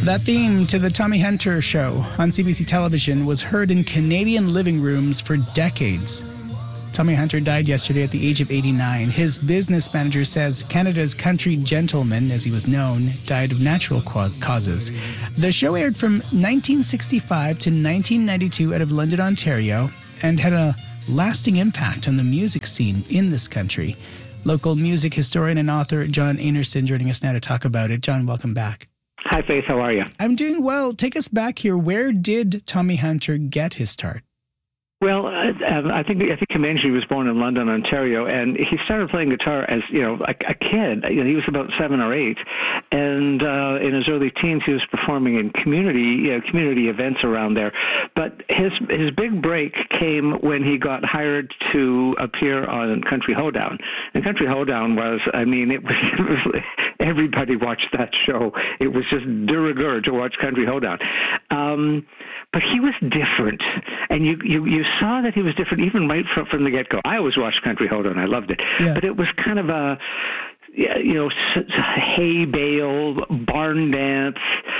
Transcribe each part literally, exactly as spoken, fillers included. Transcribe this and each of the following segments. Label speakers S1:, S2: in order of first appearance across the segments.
S1: That theme to the Tommy Hunter show on C B C television was heard in Canadian living rooms for decades. Tommy Hunter died yesterday at the age of eighty-nine. His business manager says Canada's country gentleman, as he was known, died of natural causes. The show aired from nineteen sixty-five to nineteen ninety-two out of London, Ontario, and had a lasting impact on the music scene in this country. Local music historian and author John Einarson joining us now to talk about it. John, welcome back.
S2: Hi, Faith. How are you?
S1: I'm doing well. Take us back here. Where did Tommy Hunter get his start?
S2: Well, uh, I think I think Comanche was born in London, Ontario, and he started playing guitar as you know a, a kid. You know, he was about seven or eight, and uh, in his early teens, he was performing in community you know, community events around there. But his his big break came when he got hired to appear on Country Hoedown. And Country Hoedown was, I mean, it was, it was everybody watched that show. It was just de rigueur to watch Country Hoedown. Um, but he was different, and you you you saw that he was different even right from, from the get-go. I always watched Country Hoedown. I loved it. Yeah. But it was kind of a, you know, hay bale, barn dance,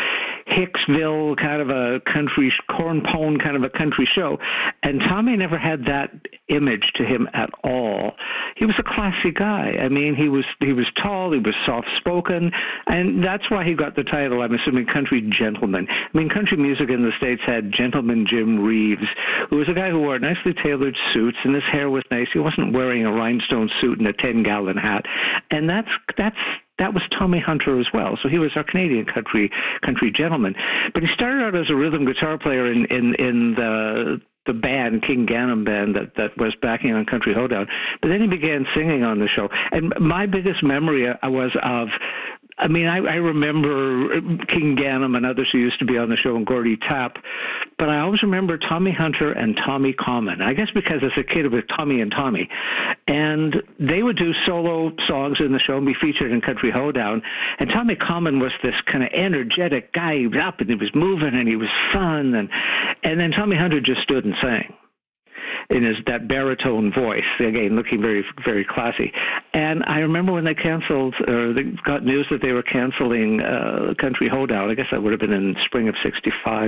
S2: Hicksville kind of a country, corn pone kind of a country show. And Tommy never had that image to him at all. He was a classy guy. I mean, he was he was tall, he was soft-spoken, and that's why he got the title, I'm assuming, country gentleman. I mean, country music in the States had Gentleman Jim Reeves, who was a guy who wore nicely tailored suits, and his hair was nice. He wasn't wearing a rhinestone suit and a ten-gallon hat. And that's that's That was Tommy Hunter as well. So he was our Canadian country country gentleman. But he started out as a rhythm guitar player in, in, in the the band, King Ganem Band, that, that was backing on Country Hoedown. But then he began singing on the show. And my biggest memory was of, I mean, I, I remember King Ganem and others who used to be on the show, and Gordy Tapp, but I always remember Tommy Hunter and Tommy Common. I guess because as a kid it was Tommy and Tommy. And they would do solo songs in the show and be featured in Country Hoedown. And Tommy Common was this kind of energetic guy. He was up and he was moving and he was fun. And, and then Tommy Hunter just stood and sang in his that baritone voice, again looking very very classy. And I remember when they canceled, or they got news that they were canceling uh, Country Hoedown. I guess that would have been in spring of sixty-five.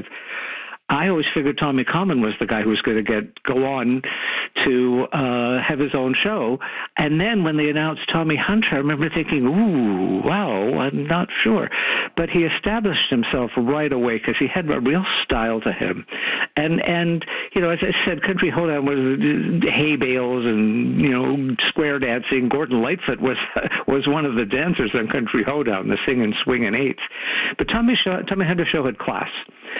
S2: I always figured Tommy Common was the guy who was going to get go on to uh, have his own show. And then when they announced Tommy Hunter, I remember thinking, ooh, wow, I'm not sure. But he established himself right away because he had a real style to him. And, and you know, as I said, Country Hoedown was hay bales and, you know, square dancing. Gordon Lightfoot was was one of the dancers on Country Hoedown, the singing, swinging eights. But Tommy, show, Tommy Hunter show had class.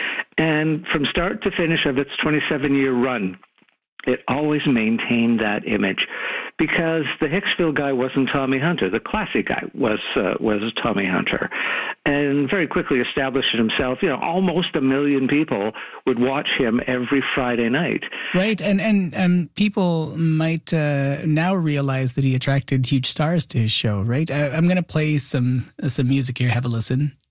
S2: And from start to finish of its twenty-seven-year run, it always maintained that image, because the Hicksville guy wasn't Tommy Hunter. The classy guy was uh, was Tommy Hunter, and very quickly established himself. You know, almost a million people would watch him every Friday night.
S1: Right, and and um, people might uh, now realize that he attracted huge stars to his show. Right, I, I'm going to play some some music here. Have a listen.